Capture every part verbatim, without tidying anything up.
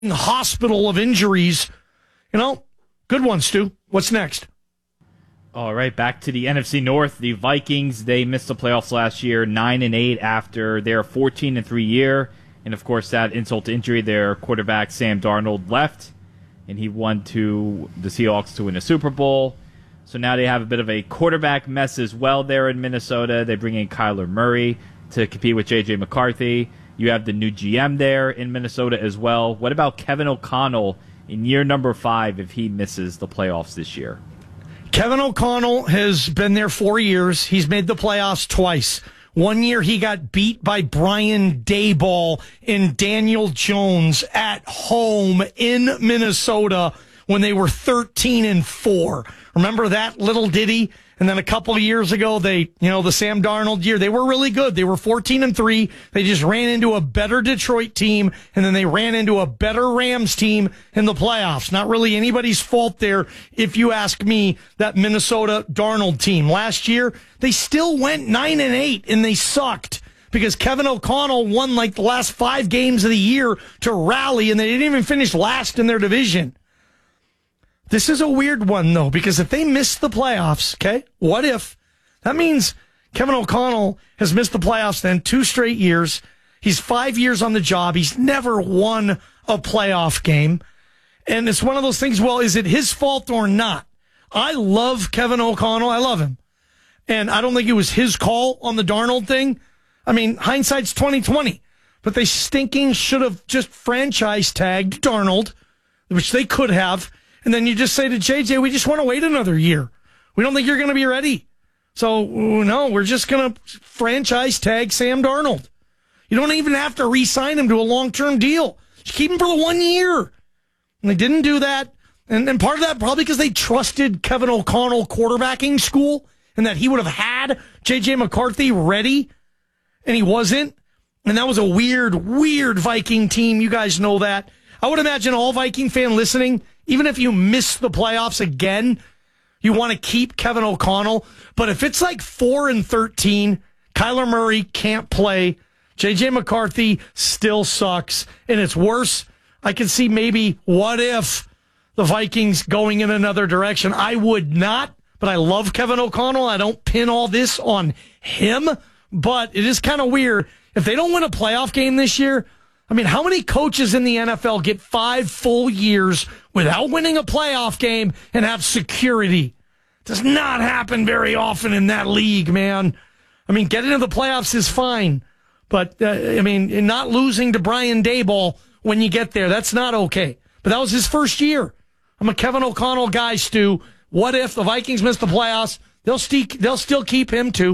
hospital of injuries. You know, good one, Stu. What's next? All right, back to the N F C North. The Vikings, they missed the playoffs last year, nine and eight after their fourteen and three year. And, of course, that insult to injury, their quarterback, Sam Darnold, left, and he won to the Seahawks to win a Super Bowl. So now they have a bit of a quarterback mess as well there in Minnesota. They bring in Kyler Murray to compete with J J. McCarthy. You have the new G M there in Minnesota as well. What about Kevin O'Connell in year number five if he misses the playoffs this year? Kevin O'Connell has been there four years. He's made the playoffs twice. One year he got beat by Brian Daboll and Daniel Jones at home in Minnesota when they were thirteen and four. Remember that little ditty? And then a couple of years ago, they, you know, the Sam Darnold year, they were really good. They were fourteen and three. They just ran into a better Detroit team, and then they ran into a better Rams team in the playoffs. Not really anybody's fault there, if you ask me, that Minnesota Darnold team. Last year, they still went nine and eight, and they sucked because Kevin O'Connell won like the last five games of the year to rally, and they didn't even finish last in their division. This is a weird one, though, because if they miss the playoffs, okay, what if? That means Kevin O'Connell has missed the playoffs then two straight years. He's five years on the job. He's never won a playoff game. And it's one of those things, well, is it his fault or not? I love Kevin O'Connell. I love him. And I don't think it was his call on the Darnold thing. I mean, hindsight's twenty twenty. But they stinking should have just franchise tagged Darnold, which they could have. And then you just say to J J, we just want to wait another year. We don't think you're going to be ready. So, no, we're just going to franchise tag Sam Darnold. You don't even have to re-sign him to a long-term deal. Just keep him for the one year. And they didn't do that. And, and part of that probably because they trusted Kevin O'Connell quarterbacking school and that he would have had J J. McCarthy ready, and he wasn't. And that was a weird, weird Viking team. You guys know that. I would imagine all Viking fan listening, even if you miss the playoffs again, you want to keep Kevin O'Connell. But if it's like four and thirteen, Kyler Murray can't play, J J. McCarthy still sucks, and it's worse, I can see maybe what if the Vikings going in another direction. I would not, but I love Kevin O'Connell. I don't pin all this on him, but it is kind of weird. If they don't win a playoff game this year, I mean, how many coaches in the N F L get five full years without winning a playoff game and have security? Does not happen very often in that league, man. I mean, getting to the playoffs is fine, but, uh, I mean, not losing to Brian Daboll when you get there, that's not okay. But that was his first year. I'm a Kevin O'Connell guy, Stu. What if the Vikings miss the playoffs? They'll, st- they'll still keep him, too.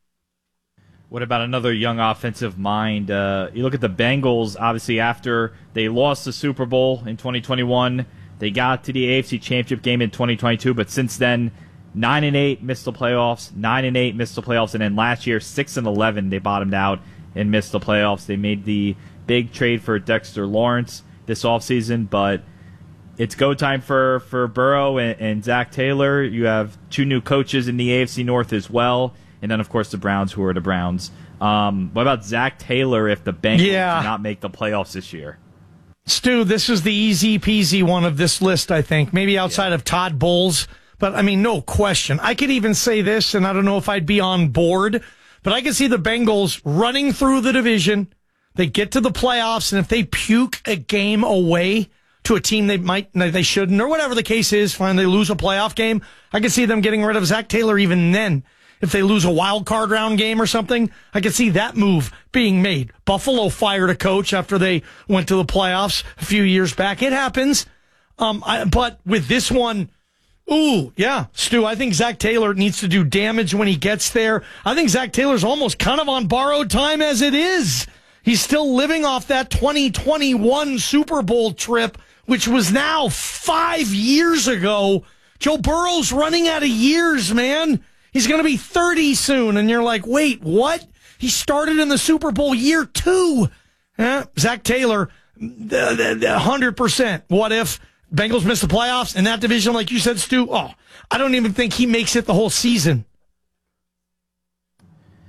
What about another young offensive mind? Uh, you look at the Bengals, obviously, after they lost the Super Bowl in twenty twenty-one. They got to the A F C Championship game in twenty twenty-two, but since then, nine and eight, missed the playoffs, nine and eight, missed the playoffs, and then last year, six and eleven, they bottomed out and missed the playoffs. They made the big trade for Dexter Lawrence this offseason, but it's go time for, for Burrow and, and Zach Taylor. You have two new coaches in the A F C North as well. And then, of course, the Browns, who are the Browns. Um, what about Zach Taylor if the Bengals yeah. do not make the playoffs this year? Stu, this is the easy-peasy one of this list, I think. Maybe outside yeah. of Todd Bowles. But, I mean, no question. I could even say this, and I don't know if I'd be on board, but I could see the Bengals running through the division. They get to the playoffs, and if they puke a game away to a team they might, they shouldn't, or whatever the case is, fine, they lose a playoff game, I could see them getting rid of Zach Taylor even then. If they lose a wild card round game or something, I could see that move being made. Buffalo fired a coach after they went to the playoffs a few years back. It happens. Um, I, but with this one, ooh, yeah, Stu, I think Zach Taylor needs to do damage when he gets there. I think Zach Taylor's almost kind of on borrowed time as it is. He's still living off that twenty twenty-one Super Bowl trip, which was now five years ago. Joe Burrow's running out of years, man. He's going to be thirty soon, and you're like, wait, what? He started in the Super Bowl year two. Eh, Zach Taylor, one hundred percent. What if Bengals miss the playoffs in that division, like you said, Stu? Oh, I don't even think he makes it the whole season.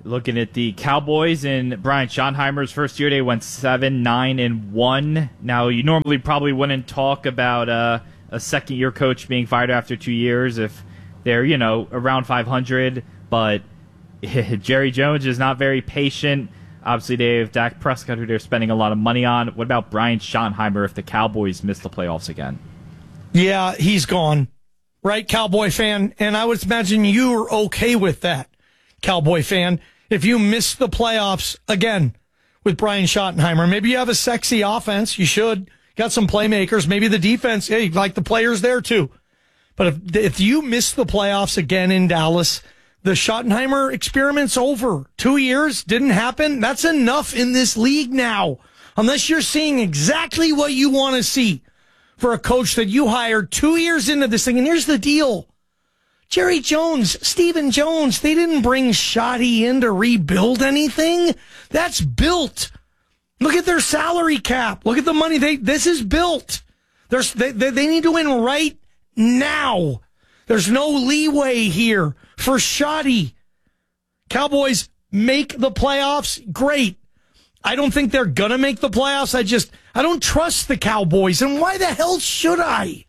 Looking at the Cowboys in Brian Schottenheimer's first year, they went seven, nine, and one. Now, you normally probably wouldn't talk about uh, a second-year coach being fired after two years if they're, you know, around five hundred. But Jerry Jones is not very patient. Obviously, they have Dak Prescott, who they're spending a lot of money on. What about Brian Schottenheimer if the Cowboys miss the playoffs again? Yeah, he's gone. Right, Cowboy fan? And I would imagine you are okay with that, Cowboy fan. If you miss the playoffs again with Brian Schottenheimer, maybe you have a sexy offense. You should. Got some playmakers. Maybe the defense, hey, like the players there too. But if, if you miss the playoffs again in Dallas, the Schottenheimer experiment's over. Two years, didn't happen. That's enough in this league now. Unless you're seeing exactly what you want to see for a coach that you hired two years into this thing. And here's the deal. Jerry Jones, Stephen Jones, they didn't bring Schotty in to rebuild anything. That's built. Look at their salary cap. Look at the money. They This is built. There's, they, they, they need to win right now. There's no leeway here for Schotty. Cowboys make the playoffs. Great. I don't think they're going to make the playoffs. I just, I don't trust the Cowboys. And why the hell should I?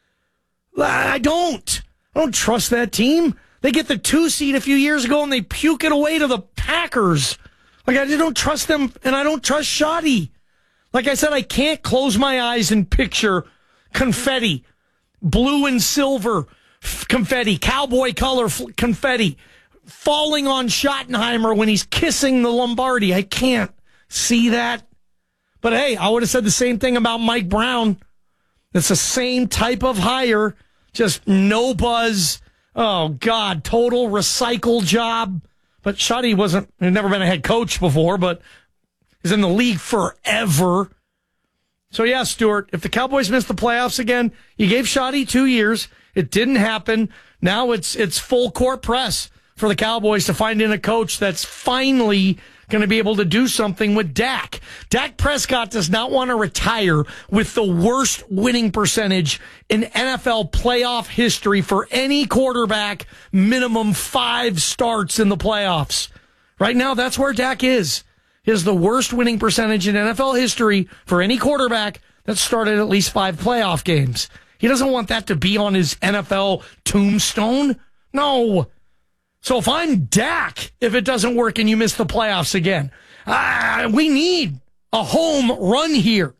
I don't. I don't trust that team. They get the two seed a few years ago and they puke it away to the Packers. Like, I just don't trust them, and I don't trust Schotty. Like I said, I can't close my eyes and picture confetti, blue and silver f- confetti, cowboy color f- confetti, falling on Schottenheimer when he's kissing the Lombardi. I can't see that. But hey, I would have said the same thing about Mike Brown. It's the same type of hire. Just no buzz. Oh, God, total recycle job. But Schotty wasn't, had never been a head coach before, but he's in the league forever. So, yeah, Stuart, if the Cowboys miss the playoffs again, you gave Schotty two years. It didn't happen. Now it's it's full court press for the Cowboys to find in a coach that's finally going to be able to do something with Dak. Dak Prescott does not want to retire with the worst winning percentage in N F L playoff history for any quarterback, minimum five starts in the playoffs. Right now, that's where Dak is. He has the worst winning percentage in N F L history for any quarterback that started at least five playoff games. He doesn't want that to be on his N F L tombstone. No. So if I'm Dak, if it doesn't work and you miss the playoffs again, ah, we need a home run here.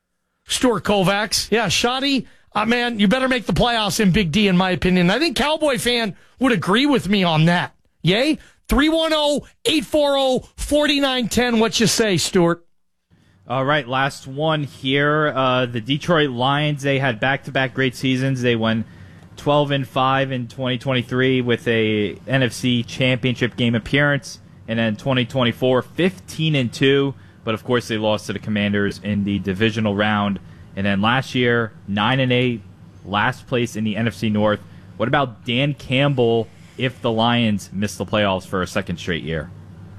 Stuart Kovacs. Yeah, Schotty, uh, man, you better make the playoffs in Big D, in my opinion. I think Cowboy fan would agree with me on that. Yay? three one zero, eight four zero, four nine one zero. What you say, Stuart? All right, last one here. Uh, the Detroit Lions, they had back-to-back great seasons. They won twelve and five in twenty twenty-three with a N F C Championship game appearance, and then twenty twenty-four, fifteen and two, but of course they lost to the Commanders in the divisional round. And then last year, nine and eight, last place in the N F C North. What about Dan Campbell if the Lions miss the playoffs for a second straight year?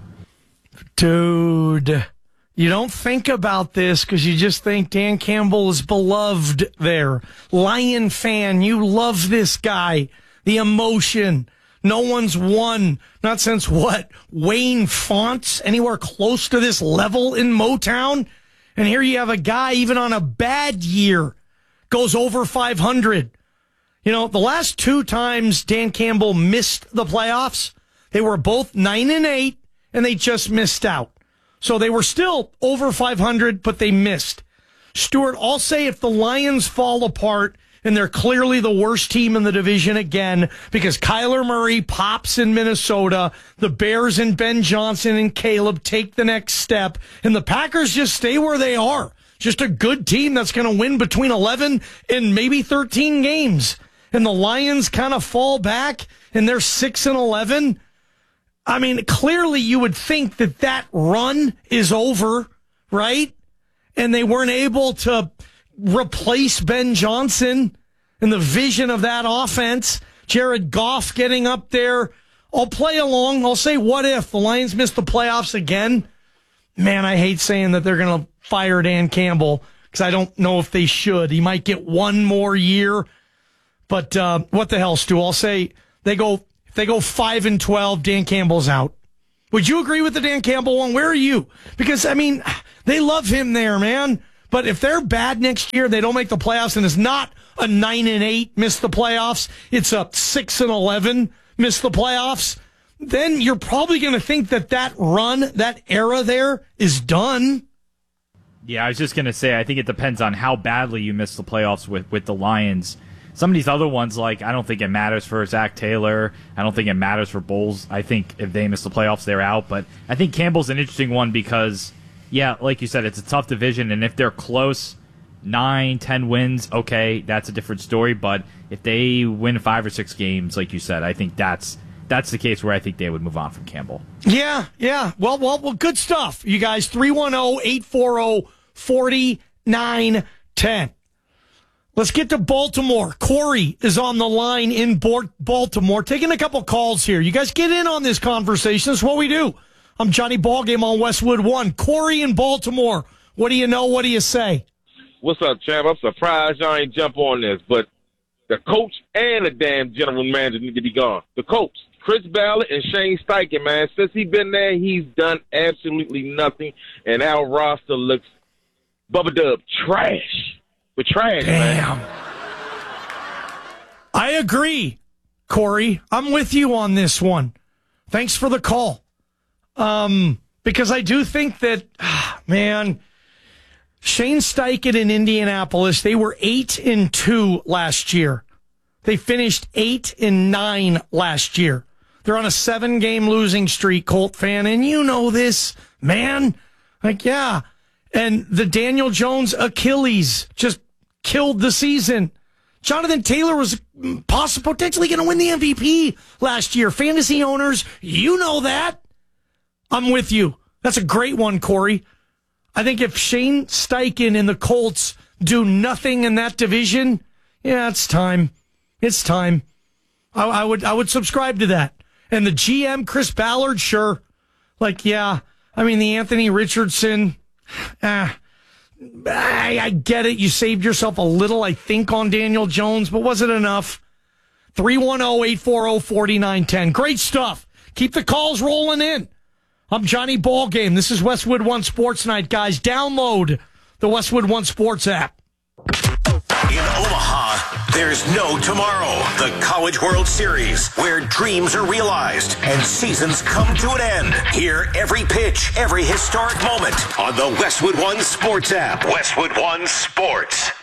Dude, you don't think about this because you just think Dan Campbell is beloved there. Lion fan, you love this guy. The emotion. No one's won, not since what, Wayne Fonts, anywhere close to this level in Motown. And here you have a guy, even on a bad year, goes over five hundred. You know, the last two times Dan Campbell missed the playoffs, they were both nine and eight, and they just missed out. So they were still over five hundred, but they missed. Stuart, I'll say if the Lions fall apart, and they're clearly the worst team in the division again, because Kyler Murray pops in Minnesota, the Bears and Ben Johnson and Caleb take the next step, and the Packers just stay where they are. Just a good team that's going to win between eleven and maybe thirteen games. And the Lions kind of fall back, and they're six and eleven. I mean, clearly you would think that that run is over, right? And they weren't able to replace Ben Johnson and the vision of that offense. Jared Goff getting up there. I'll play along. I'll say, what if the Lions miss the playoffs again? Man, I hate saying that they're going to fire Dan Campbell because I don't know if they should. He might get one more year. But uh, what the hell, Stu? I'll say they go if they go five and twelve, Dan Campbell's out. Would you agree with the Dan Campbell one? Where are you? Because, I mean, they love him there, man. But if they're bad next year, they don't make the playoffs, and it's not a nine and eight miss the playoffs, it's a six and eleven miss the playoffs, then you're probably going to think that that run, that era there is done. Yeah, I was just going to say, I think it depends on how badly you miss the playoffs with, with the Lions. Some of these other ones, like, I don't think it matters for Zach Taylor. I don't think it matters for Bulls. I think if they miss the playoffs, they're out. But I think Campbell's an interesting one because, yeah, like you said, it's a tough division. And if they're close, nine, ten wins, okay, that's a different story. But if they win five or six games, like you said, I think that's that's the case where I think they would move on from Campbell. Yeah, yeah. Well, well, well. Good stuff, you guys. three one zero, eight four zero, four nine one zero. Let's get to Baltimore. Corey is on the line in Baltimore. Taking a couple calls here. You guys get in on this conversation. That's what we do. I'm Johnny Ballgame on Westwood One. Corey in Baltimore. What do you know? What do you say? What's up, champ? I'm surprised y'all ain't jump on this, but the coach and the damn general manager need to be gone. The coach, Chris Ballard and Shane Steichen, man, since he's been there, he's done absolutely nothing, and our roster looks Bubba Dub trash. We're trash, Damn. man. I agree, Corey. I'm with you on this one. Thanks for the call. Um, because I do think that, ah, man, Shane Steichen in Indianapolis, they were eight and two last year. They finished eight and nine last year. They're on a seven game losing streak, Colt fan, and you know this, man. Like, yeah. And the Daniel Jones Achilles just killed the season. Jonathan Taylor was possibly potentially going to win the M V P last year. Fantasy owners, you know that. I'm with you. That's a great one, Corey. I think if Shane Steichen and the Colts do nothing in that division, yeah, it's time. It's time. I, I would I would subscribe to that. And the G M, Chris Ballard, sure. Like, yeah. I mean, the Anthony Richardson, ah, I, I get it. You saved yourself a little, I think, on Daniel Jones, but was it enough? three one zero, eight four zero, four nine one zero. Great stuff. Keep the calls rolling in. I'm Johnny Ballgame. This is Westwood One Sports Night, guys. Download the Westwood One Sports app. In Omaha, there's no tomorrow. The College World Series, where dreams are realized and seasons come to an end. Hear every pitch, every historic moment on the Westwood One Sports app. Westwood One Sports.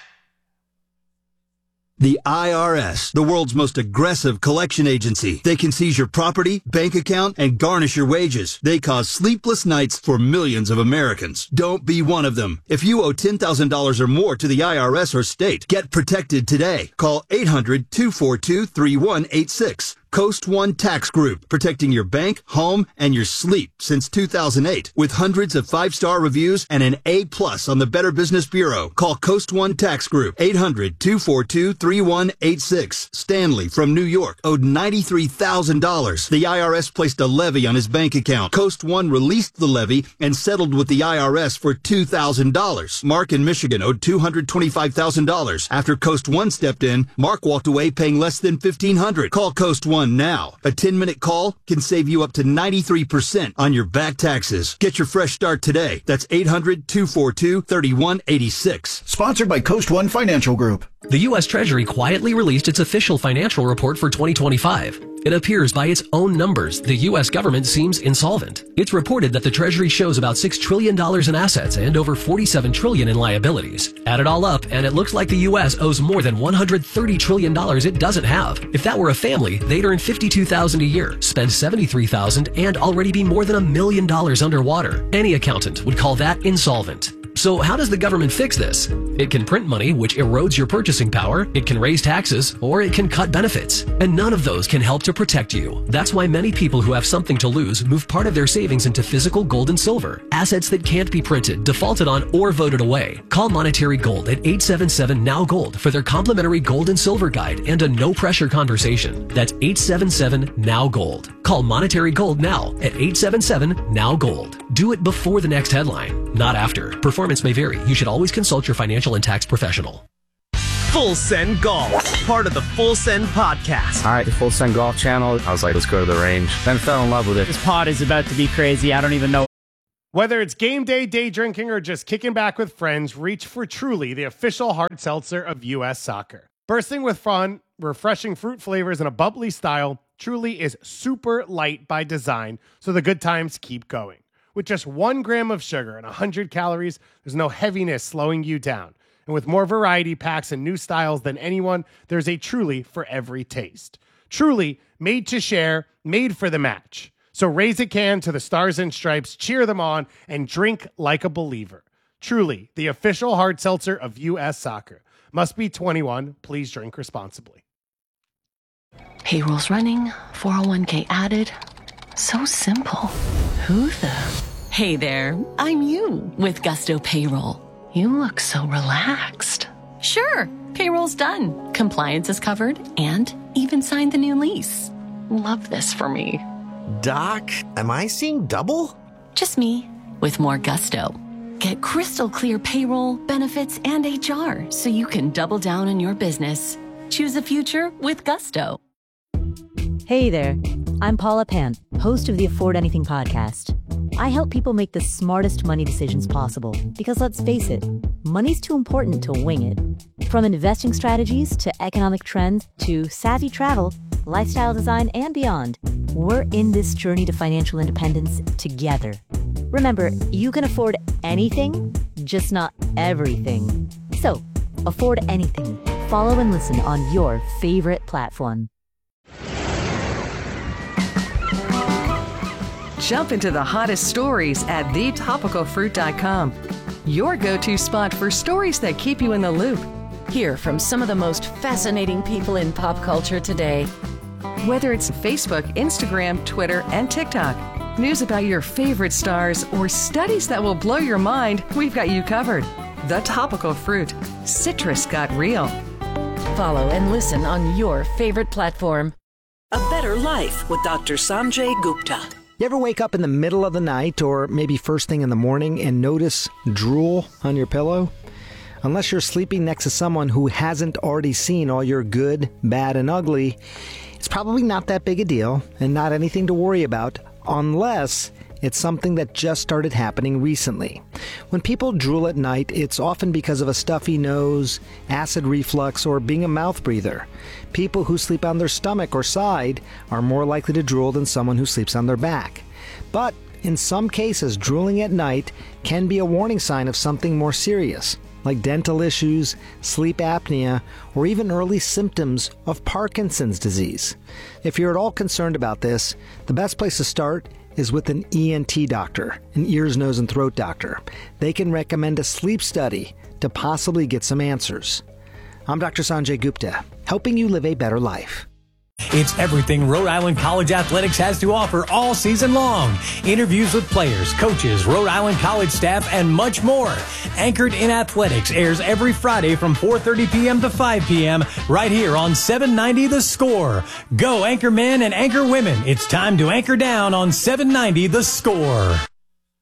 The I R S, the world's most aggressive collection agency. They can seize your property, bank account, and garnish your wages. They cause sleepless nights for millions of Americans. Don't be one of them. If you owe ten thousand dollars or more to the I R S or state, get protected today. Call eight hundred, two four two, three one eight six. Coast One Tax Group, protecting your bank, home, and your sleep since two thousand eight. With hundreds of five-star reviews and an A plus on the Better Business Bureau. Call Coast One Tax Group, eight hundred, two four two, three one eight six. Stanley from New York owed ninety-three thousand dollars. The I R S placed a levy on his bank account. Coast One released the levy and settled with the I R S for two thousand dollars. Mark in Michigan owed two hundred twenty-five thousand dollars. After Coast One stepped in, Mark walked away paying less than fifteen hundred dollars. Call Coast One now. A ten-minute call can save you up to ninety-three percent on your back taxes. Get your fresh start today. That's eight hundred, two four two, three one eight six. Sponsored by Coast One Financial Group. The U S Treasury quietly released its official financial report for twenty twenty-five. It appears by its own numbers, the U S government seems insolvent. It's reported that the Treasury shows about six trillion dollars in assets and over forty-seven trillion dollars in liabilities. Add it all up, and it looks like the U S owes more than one hundred thirty trillion dollars it doesn't have. If that were a family, they'd earn fifty-two thousand dollars a year, spend seventy-three thousand dollars, and already be more than a million dollars underwater. Any accountant would call that insolvent. So how does the government fix this? It can print money, which erodes your purchasing power, it can raise taxes, or it can cut benefits. And none of those can help to protect you. That's why many people who have something to lose move part of their savings into physical gold and silver, assets that can't be printed, defaulted on, or voted away. Call Monetary Gold at eight seven seven, N O W Gold for their complimentary gold and silver guide and a no-pressure conversation. That's eight seven seven, N O W Gold. Call Monetary Gold now at eight seven seven, N O W Gold. Do it before the next headline, not after. Performance may vary. You should always consult your financial and tax professional. Full Send Golf, part of the Full Send podcast. All right, the Full Send Golf channel. I was like, let's go to the range. Then fell in love with it. This pod is about to be crazy. I don't even know. Whether it's game day, day drinking, or just kicking back with friends, reach for Truly, the official hard seltzer of U S Soccer. Bursting with fun, refreshing fruit flavors, and a bubbly style, Truly is super light by design, so the good times keep going. With just one gram of sugar and one hundred calories, there's no heaviness slowing you down. And with more variety packs and new styles than anyone, there's a Truly for every taste. Truly, made to share, made for the match. So raise a can to the Stars and Stripes, cheer them on, and drink like a believer. Truly, the official hard seltzer of U S Soccer. Must be twenty-one. Please drink responsibly. Payroll's running, four oh one k added. So simple. Who the? Hey there, I'm you with Gusto Payroll. You look so relaxed. Sure, payroll's done. Compliance is covered and even signed the new lease. Love this for me. Doc, am I seeing double? Just me, with more gusto. Get crystal clear payroll, benefits, and H R so you can double down on your business. Choose a future with Gusto. Hey there, I'm Paula Pan, host of the Afford Anything podcast. I help people make the smartest money decisions possible because let's face it, money's too important to wing it. From investing strategies to economic trends to savvy travel, lifestyle design, and beyond, we're in this journey to financial independence together. Remember, you can afford anything, just not everything. So, afford anything. Follow and listen on your favorite platform. Jump into the hottest stories at the topical fruit dot com. Your go-to spot for stories that keep you in the loop. Hear from some of the most fascinating people in pop culture today. Whether it's Facebook, Instagram, Twitter, and TikTok, news about your favorite stars, or studies that will blow your mind, we've got you covered. The Topical Fruit. Citrus got real. Follow and listen on your favorite platform. A Better Life with Doctor Sanjay Gupta. You ever wake up in the middle of the night or maybe first thing in the morning and notice drool on your pillow? Unless you're sleeping next to someone who hasn't already seen all your good, bad, and ugly, it's probably not that big a deal and not anything to worry about unless it's something that just started happening recently. When people drool at night, it's often because of a stuffy nose, acid reflux, or being a mouth breather. People who sleep on their stomach or side are more likely to drool than someone who sleeps on their back. But in some cases, drooling at night can be a warning sign of something more serious, like dental issues, sleep apnea, or even early symptoms of Parkinson's disease. If you're at all concerned about this, the best place to start is with an E N T doctor, an ears, nose, and throat doctor. They can recommend a sleep study to possibly get some answers. I'm Doctor Sanjay Gupta, helping you live a better life. It's everything Rhode Island College Athletics has to offer all season long. Interviews with players, coaches, Rhode Island College staff, and much more. Anchored in Athletics airs every Friday from four thirty p.m. to five p.m. right here on seven ninety The Score. Go anchor men and anchor women. It's time to anchor down on seven ninety The Score.